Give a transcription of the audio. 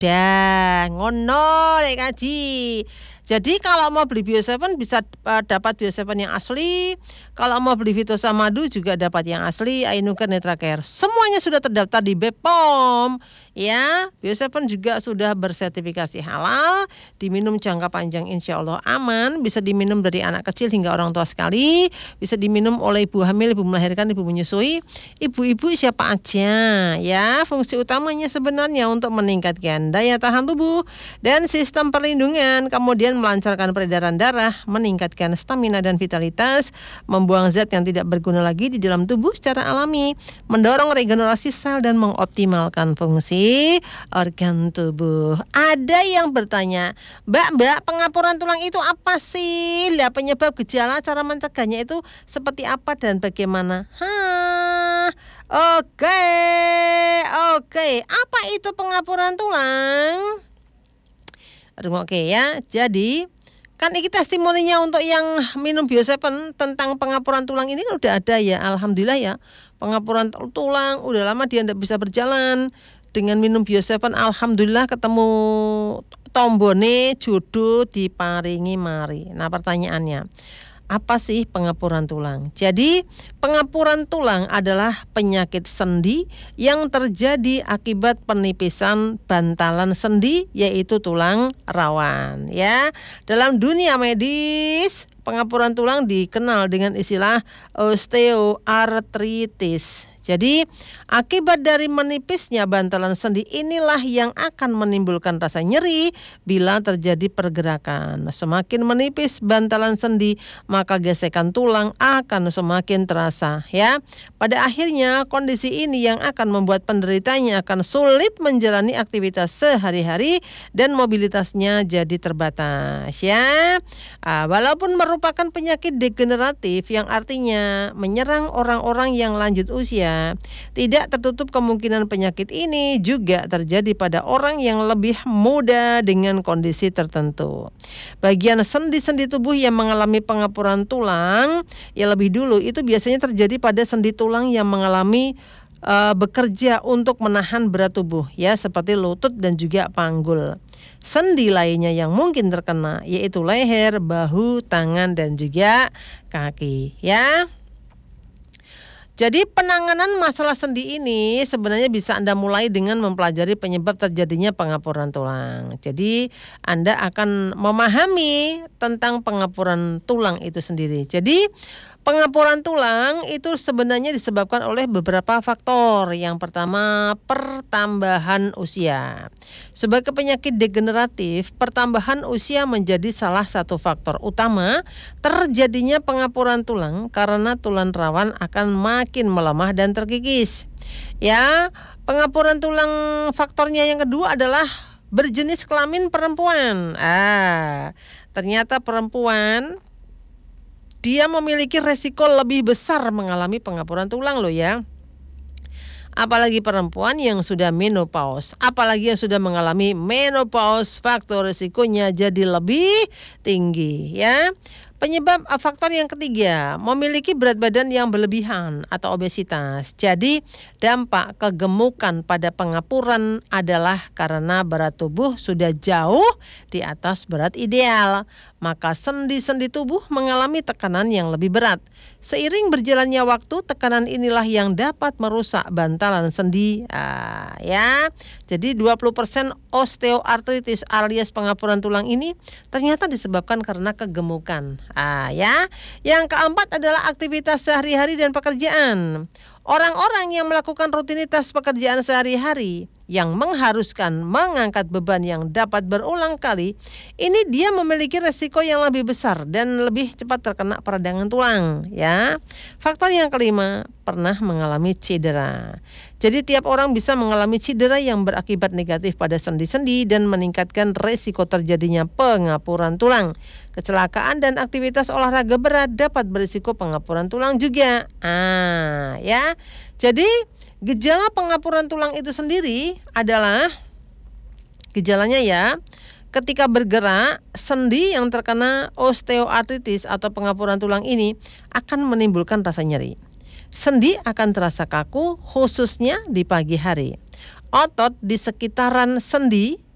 Dah, ngono lek kaji. Jadi kalau mau beli Bio7 bisa dapat Bio7 yang asli. Kalau mau beli Vitosamadu juga dapat yang asli, Ainuker Netra Care. Semuanya sudah terdaftar di BPOM. Ya, Bio7 juga sudah bersertifikasi halal, diminum jangka panjang insya Allah aman, bisa diminum dari anak kecil hingga orang tua sekali, bisa diminum oleh ibu hamil, ibu melahirkan, ibu menyusui, ibu-ibu siapa aja. Ya, fungsi utamanya sebenarnya untuk meningkatkan daya tahan tubuh dan sistem perlindungan, kemudian melancarkan peredaran darah, meningkatkan stamina dan vitalitas, membuang zat yang tidak berguna lagi di dalam tubuh secara alami, mendorong regenerasi sel dan mengoptimalkan fungsi organ tubuh. Ada yang bertanya, Mbak, pengapuran tulang itu apa sih? Lah penyebab gejala, cara mencegahnya itu seperti apa dan bagaimana? Oke. Apa itu pengapuran tulang? Oke ya, jadi kan ini testimoninya untuk yang minum Bio7 tentang pengapuran tulang ini kan udah ada ya, alhamdulillah ya. Pengapuran tulang udah lama dia tidak bisa berjalan, dengan minum Bio7 alhamdulillah ketemu tombone jodoh diparingi mari. Nah pertanyaannya, apa sih pengapuran tulang? Jadi pengapuran tulang adalah penyakit sendi yang terjadi akibat penipisan bantalan sendi yaitu tulang rawan ya. Dalam dunia medis, pengapuran tulang dikenal dengan istilah osteoartritis. Jadi akibat dari menipisnya bantalan sendi inilah yang akan menimbulkan rasa nyeri bila terjadi pergerakan. Semakin menipis bantalan sendi maka gesekan tulang akan semakin terasa ya. Pada akhirnya kondisi ini yang akan membuat penderitanya akan sulit menjalani aktivitas sehari-hari dan mobilitasnya jadi terbatas ya. Walaupun merupakan penyakit degeneratif yang artinya menyerang orang-orang yang lanjut usia, tidak tertutup kemungkinan penyakit ini juga terjadi pada orang yang lebih muda dengan kondisi tertentu. Bagian sendi-sendi tubuh yang mengalami pengapuran tulang ya lebih dulu itu biasanya terjadi pada sendi tulang yang mengalami bekerja untuk menahan berat tubuh ya, seperti lutut dan juga panggul. Sendi lainnya yang mungkin terkena yaitu leher, bahu, tangan dan juga kaki ya. Jadi penanganan masalah sendi ini sebenarnya bisa Anda mulai dengan mempelajari penyebab terjadinya pengapuran tulang. Jadi Anda akan memahami tentang pengapuran tulang itu sendiri. Jadi pengapuran tulang itu sebenarnya disebabkan oleh beberapa faktor. Yang pertama, pertambahan usia. Sebagai penyakit degeneratif, pertambahan usia menjadi salah satu faktor utama terjadinya pengapuran tulang karena tulang rawan akan makin melemah dan terkikis. Ya, pengapuran tulang faktornya yang kedua adalah berjenis kelamin perempuan. Ternyata perempuan dia memiliki resiko lebih besar mengalami pengapuran tulang loh ya. Apalagi perempuan yang sudah menopause, apalagi yang sudah mengalami menopause, faktor resikonya jadi lebih tinggi ya. Penyebab faktor yang ketiga, memiliki berat badan yang berlebihan atau obesitas. Jadi dampak kegemukan pada pengapuran adalah karena berat tubuh sudah jauh di atas berat ideal. Maka sendi-sendi tubuh mengalami tekanan yang lebih berat. Seiring berjalannya waktu, tekanan inilah yang dapat merusak bantalan sendi. Ya. Jadi 20% osteoartritis alias pengapuran tulang ini ternyata disebabkan karena kegemukan. Ya. Yang keempat adalah aktivitas sehari-hari dan pekerjaan. Orang-orang yang melakukan rutinitas pekerjaan sehari-hari yang mengharuskan mengangkat beban yang dapat berulang kali, ini dia memiliki resiko yang lebih besar dan lebih cepat terkena peradangan tulang ya. Faktor yang kelima, pernah mengalami cedera. Jadi tiap orang bisa mengalami cedera yang berakibat negatif pada sendi-sendi dan meningkatkan resiko terjadinya pengapuran tulang. Kecelakaan dan aktivitas olahraga berat dapat berisiko pengapuran tulang juga. Ya. Jadi gejala pengapuran tulang itu sendiri adalah gejalanya ya, ketika bergerak, sendi yang terkena osteoartritis atau pengapuran tulang ini akan menimbulkan rasa nyeri. Sendi akan terasa kaku khususnya di pagi hari. Otot di sekitaran sendi